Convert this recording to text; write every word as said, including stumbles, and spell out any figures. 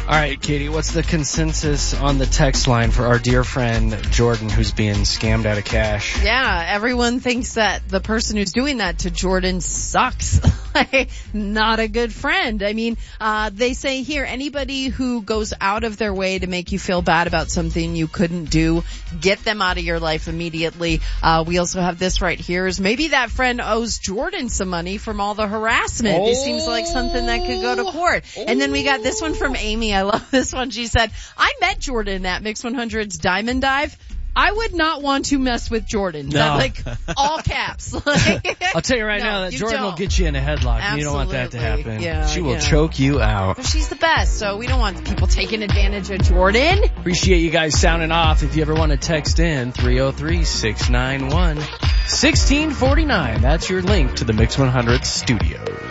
All right, Katie, what's the consensus on the text line for our dear friend Jordan who's being scammed out of cash? Yeah, everyone thinks that the person who's doing that to Jordan sucks. Like, not a good friend. I mean, uh, they say here, anybody who goes out of their way to make you feel bad about something you couldn't do, get them out of your life immediately. Uh, we also have this right here is maybe that friend owes Jordan some money from all the harassment. Oh. This seems like something that could go to court. Oh. And then we got this one from Amy. I love this one. She said, I met Jordan at Mix one hundred's Diamond Dive. I would not want to mess with Jordan. No. That, like, all caps. Like, I'll tell you right no, now that Jordan don't. will get you in a headlock. Absolutely. You don't want that to happen. Yeah, she will yeah. choke you out. But she's the best, so we don't want people taking advantage of Jordan. Appreciate you guys sounding off. If you ever want to text in, three oh three, six nine one, one six four nine. That's your link to the Mix one hundred studios.